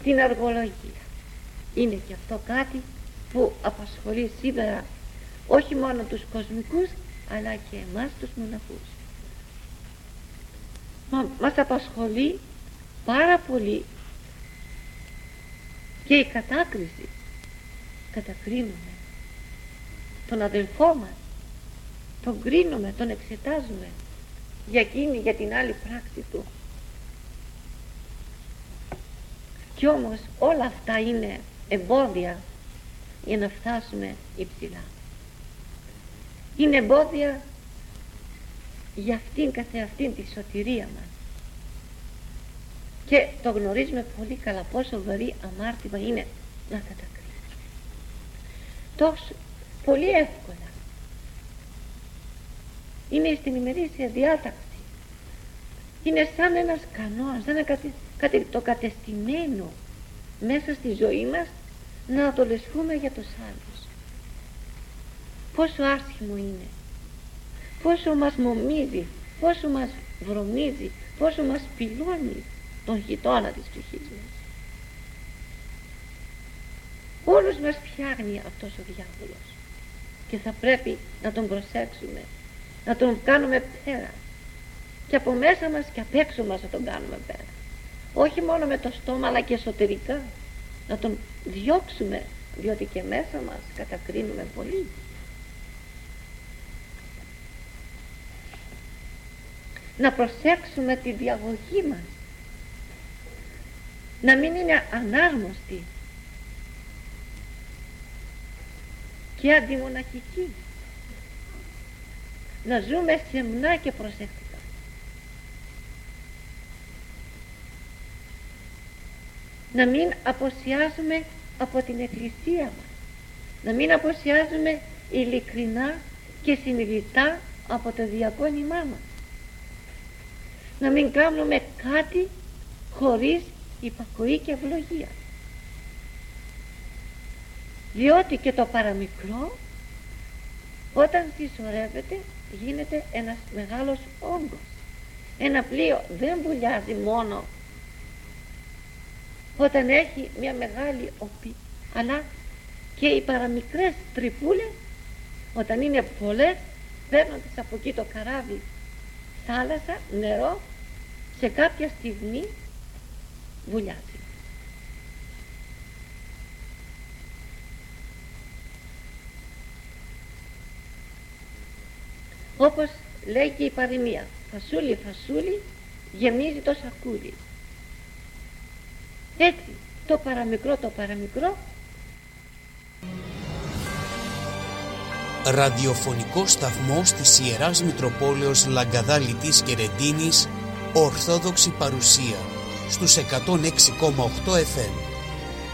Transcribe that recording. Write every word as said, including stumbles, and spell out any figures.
την αργολογία. Είναι και αυτό κάτι που απασχολεί σήμερα όχι μόνο τους κοσμικούς αλλά και εμάς τους μοναχούς. Μα, μας απασχολεί πάρα πολύ και η κατάκριση. Κατακρίνουμε τον αδελφό μας, τον κρίνουμε, τον εξετάζουμε για εκείνη, για την άλλη πράξη του. Κι όμως όλα αυτά είναι εμπόδια για να φτάσουμε υψηλά. Είναι εμπόδια για αυτήν καθεαυτήν τη σωτηρία μας. Και το γνωρίζουμε πολύ καλά πόσο βαρύ αμάρτημα είναι να κατακρίνουμε. Τόσο, πολύ εύκολα. Είναι στην ημερήσια διάταξη. Είναι σαν ένας κανόνας, σαν ένα κάτι, κάτι το κατεστημένο μέσα στη ζωή μας να το λεσχούμε για τους άλλους. Πόσο άσχημο είναι, πόσο μας μομίζει, πόσο μας βρωμίζει, πόσο μας πυλώνει τον γειτόνα της ψυχής μας. Όλους μας φτιάχνει αυτός ο διάβολος και θα πρέπει να τον προσέξουμε, να τον κάνουμε πέρα και από μέσα μας και απ' έξω μας να τον κάνουμε πέρα, όχι μόνο με το στόμα αλλά και εσωτερικά να τον διώξουμε, διότι και μέσα μας κατακρίνουμε πολύ. Να προσέξουμε τη διαγωγή μας, να μην είναι ανάρμοστη και αντιμοναχική, να ζούμε σεμνά και προσεκτικά. Να μην αποσιάζουμε από την εκκλησία μας, να μην αποσιάζουμε ειλικρινά και συνειδητά από το διακόνημά μας, να μην κάνουμε κάτι χωρίς υπακοή και ευλογία, διότι και το παραμικρό όταν συσσωρεύεται γίνεται ένας μεγάλος όγκος. Ένα πλοίο δεν βουλιάζει μόνο όταν έχει μια μεγάλη οπή, αλλά και οι παραμικρές τρυπούλες όταν είναι πολλές, παίρνοντας από εκεί το καράβι θάλασσα, νερό, σε κάποια στιγμή βουλιάζει. Όπως λέει και η παροιμία, φασούλι φασούλι γεμίζει το σακούλι. Έτσι το παραμικρό το παραμικρό. Ραδιοφωνικό σταθμός της Ιεράς Μητροπόλεως Λαγκαδάλητης και Ρεντίνης, Ορθόδοξη παρουσία στους εκατόν έξι κόμμα οκτώ εφ εμ.